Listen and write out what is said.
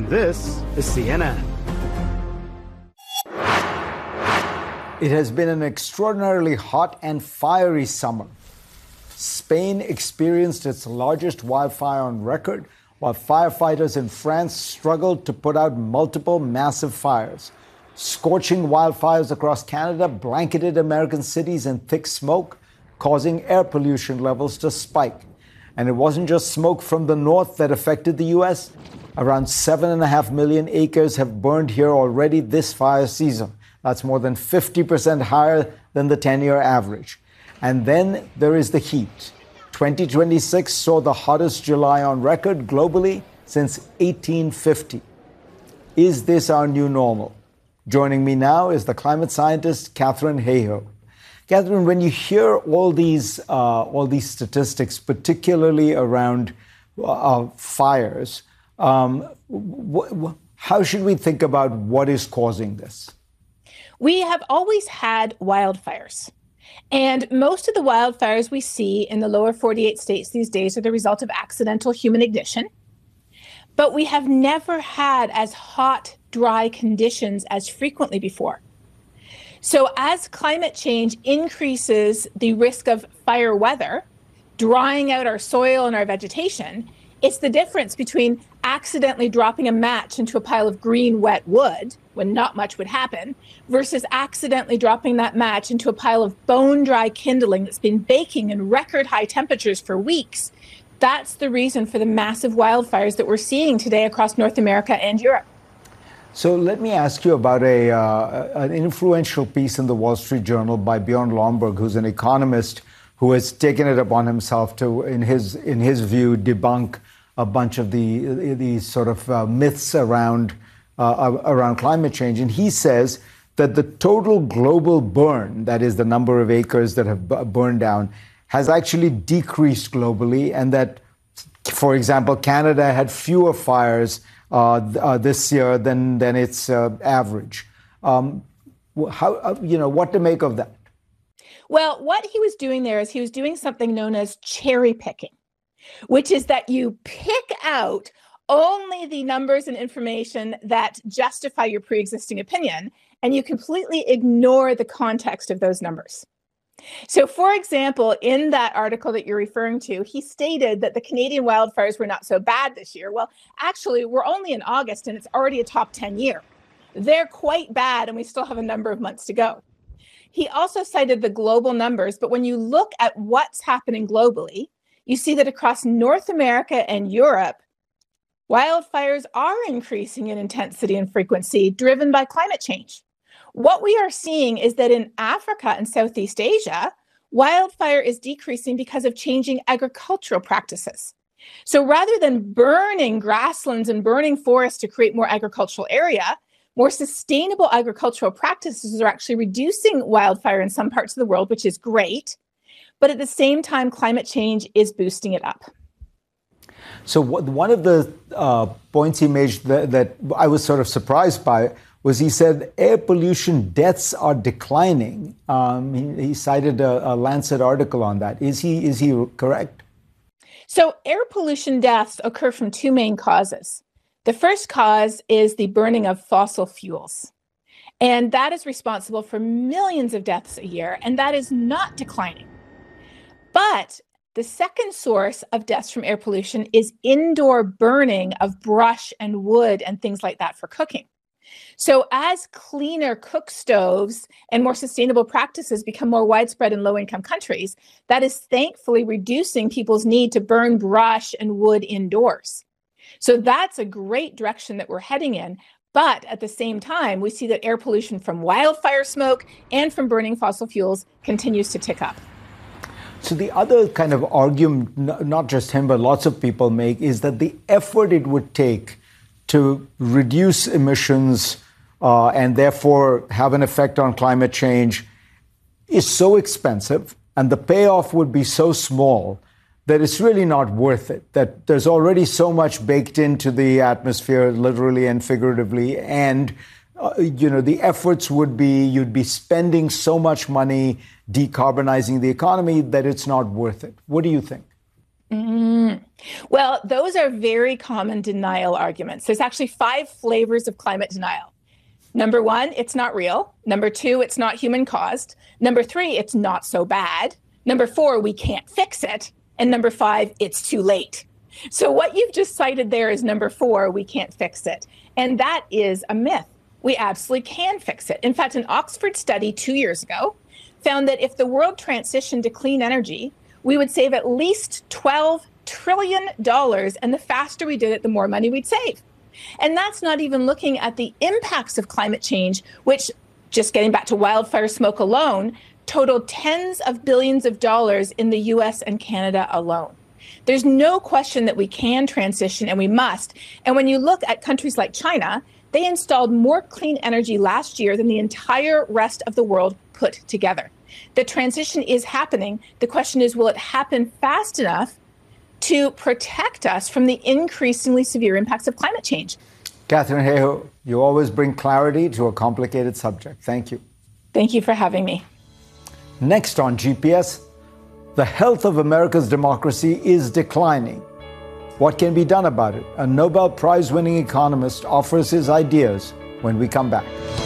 and this is CNN. It has been an extraordinarily hot and fiery summer. Spain experienced its largest wildfire on record, while firefighters in France struggled to put out multiple massive fires. Scorching wildfires across Canada blanketed American cities in thick smoke, causing air pollution levels to spike. And it wasn't just smoke from the north that affected the U.S. Around 7.5 million acres have burned here already this fire season. That's more than 50% higher than the 10-year average. And then there is the heat. 2026 saw the hottest July on record globally since 1850. Is this our new normal? Joining me now is the climate scientist, Katharine Hayhoe. Katharine, when you hear all these statistics, particularly around fires, how should we think about what is causing this? We have always had wildfires. And most of the wildfires we see in the lower 48 states these days are the result of accidental human ignition. But we have never had as hot, dry conditions as frequently before. So as climate change increases the risk of fire weather, drying out our soil and our vegetation, it's the difference between accidentally dropping a match into a pile of green, wet wood, when not much would happen, versus accidentally dropping that match into a pile of bone-dry kindling that's been baking in record high temperatures for weeks. That's the reason for the massive wildfires that we're seeing today across North America and Europe. So let me ask you about an influential piece in the Wall Street Journal by Bjorn Lomborg, who's an economist who has taken it upon himself to, in his view, debunk a bunch of the sort of myths around climate change. And he says that the total global burn, that is the number of acres that have burned down, has actually decreased globally, and that, for example, Canada had fewer fires this year than its average. What to make of that? Well, what he was doing there is he was doing something known as cherry picking, which is that you pick out only the numbers and information that justify your pre-existing opinion, and you completely ignore the context of those numbers. So, for example, in that article that you're referring to, he stated that the Canadian wildfires were not so bad this year. Well, actually, we're only in August and it's already a top 10 year. They're quite bad and we still have a number of months to go. He also cited the global numbers, but when you look at what's happening globally, you see that across North America and Europe, wildfires are increasing in intensity and frequency driven by climate change. What we are seeing is that in Africa and Southeast Asia, wildfire is decreasing because of changing agricultural practices. So rather than burning grasslands and burning forests to create more agricultural area, more sustainable agricultural practices are actually reducing wildfire in some parts of the world, which is great. But at the same time, climate change is boosting it up. So one of the points he made that I was sort of surprised by was he said air pollution deaths are declining. He cited a Lancet article on that. Is he correct? So air pollution deaths occur from two main causes. The first cause is the burning of fossil fuels. And that is responsible for millions of deaths a year, and that is not declining. But the second source of deaths from air pollution is indoor burning of brush and wood and things like that for cooking. So as cleaner cook stoves and more sustainable practices become more widespread in low-income countries, that is thankfully reducing people's need to burn brush and wood indoors. So that's a great direction that we're heading in. But at the same time, we see that air pollution from wildfire smoke and from burning fossil fuels continues to tick up. So the other kind of argument, not just him, but lots of people make, is that the effort it would take to reduce emissions and therefore have an effect on climate change is so expensive, and the payoff would be so small that it's really not worth it, that there's already so much baked into the atmosphere, literally and figuratively, and the efforts would be, you'd be spending so much money decarbonizing the economy that it's not worth it. What do you think? Well, those are very common denial arguments. There's actually 5 flavors of climate denial. Number 1, it's not real. Number 2, it's not human caused. Number 3, it's not so bad. Number 4, we can't fix it. And number 5, it's too late. So what you've just cited there is number 4, we can't fix it. And that is a myth. We absolutely can fix it. In fact, an Oxford study 2 years ago found that if the world transitioned to clean energy, we would save at least $12 trillion. And the faster we did it, the more money we'd save. And that's not even looking at the impacts of climate change, which, just getting back to wildfire smoke alone, totaled tens of billions of dollars in the US and Canada alone. There's no question that we can transition, and we must. And when you look at countries like China, they installed more clean energy last year than the entire rest of the world put together. The transition is happening. The question is, will it happen fast enough to protect us from the increasingly severe impacts of climate change? Katharine Hayhoe, you always bring clarity to a complicated subject. Thank you. Thank you for having me. Next on GPS, the health of America's democracy is declining. What can be done about it? A Nobel Prize-winning economist offers his ideas when we come back.